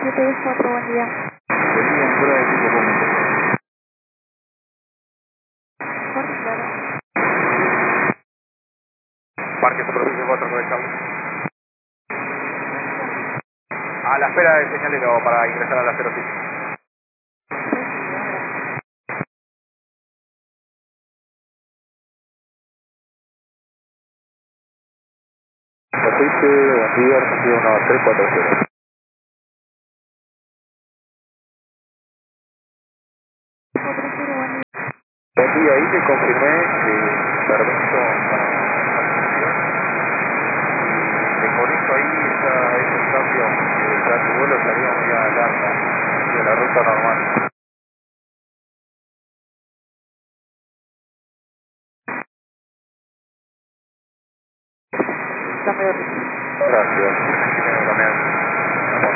724, buen día. Buen día, fuera de tipo común. Jorge, claro. Parque Superficie 4 conectable. A la espera de señalero para ingresar a la 05. Aceite, buen día, Argentina 1340. Otro cero, buen día. Buen día, ahí te confirmé